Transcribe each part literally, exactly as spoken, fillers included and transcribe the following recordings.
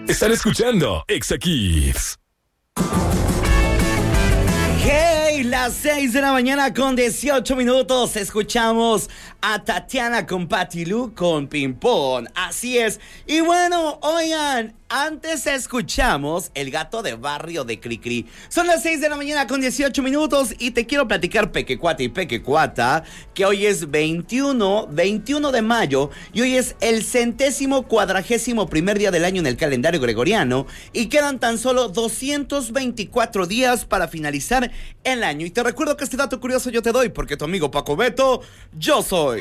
Están escuchando Exa Kids. Hey, las seis de la mañana con dieciocho minutos. Escuchamos a Tatiana con Patti Lu con Ping Pong. Así es. Y bueno, oigan, antes escuchamos El Gato de Barrio de Cricri. Son las seis de la mañana con dieciocho minutos y te quiero platicar, Pequecuata y Pequecuata, que hoy es veintiuno de mayo y hoy es el centésimo cuadragésimo primer día del año en el calendario gregoriano y quedan tan solo doscientos veinticuatro días para finalizar el año. Y te recuerdo que este dato curioso yo te doy porque tu amigo Paco Beto, yo soy.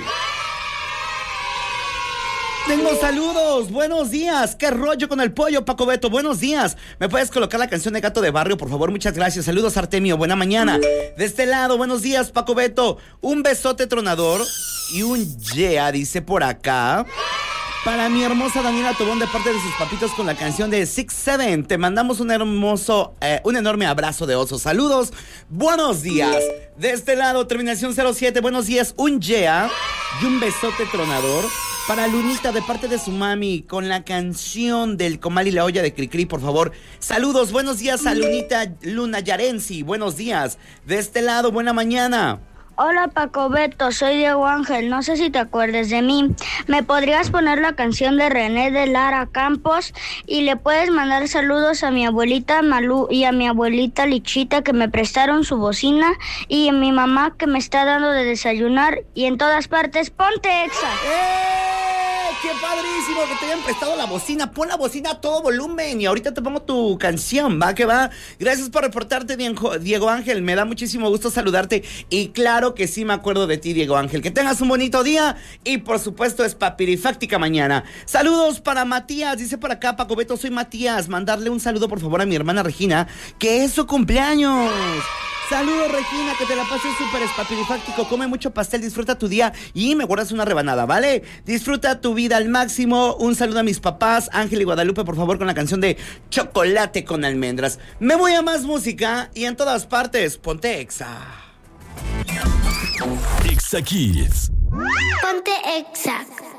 Tengo saludos, buenos días. ¿Qué rollo con el pollo, Paco Beto? Buenos días. ¿Me puedes colocar la canción de Gato de Barrio, por favor? Muchas gracias. Saludos, Artemio. Buena mañana. De este lado, buenos días, Paco Beto. Un besote tronador y un yeah, dice por acá. Para mi hermosa Daniela Tobón, de parte de sus papitos, con la canción de Six Seven. Te mandamos un hermoso, eh, un enorme abrazo de oso. Saludos, buenos días. De este lado, terminación cero siete, buenos días. Un yeah y un besote tronador para Lunita, de parte de su mami, con la canción del Comal y la Olla de Cricri, por favor. Saludos, buenos días a Lunita Luna Yarensi. Buenos días. De este lado, buena mañana. Hola Paco Beto, soy Diego Ángel, no sé si te acuerdas de mí. ¿Me podrías poner la canción de René de Lara Campos? Y le puedes mandar saludos a mi abuelita Malú y a mi abuelita Lichita, que me prestaron su bocina, y a mi mamá, que me está dando de desayunar, y en todas partes, ¡ponte Exa! ¡Eh! ¡Qué padrísimo que te hayan prestado la bocina! Pon la bocina a todo volumen y ahorita te pongo tu canción, va que va. Gracias por reportarte, Diego Ángel, me da muchísimo gusto saludarte. Y claro que sí me acuerdo de ti, Diego Ángel. Que tengas un bonito día y por supuesto es papirifáctica mañana. Saludos para Matías, dice por acá Paco Beto, soy Matías. Mandarle un saludo por favor a mi hermana Regina, que es su cumpleaños. Saludos, Regina, que te la pases súper espapirifáctico. Come mucho pastel, disfruta tu día y me guardas una rebanada, ¿vale? Disfruta tu vida al máximo. Un saludo a mis papás, Ángel y Guadalupe, por favor, con la canción de Chocolate con Almendras. Me voy a más música y en todas partes, ponte Exa. Exa Kids. Ponte Exa.